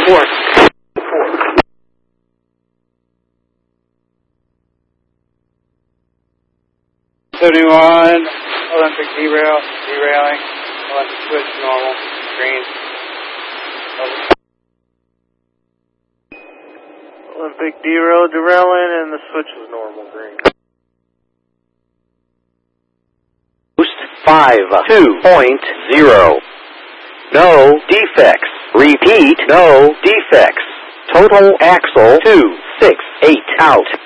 Report. 71, Olympic derailing, Olympic switch normal, green. Olympic derailing, and the switch is normal, green. Boost 5.2.0. No defects. Repeat, no defects. Total axle 268 out.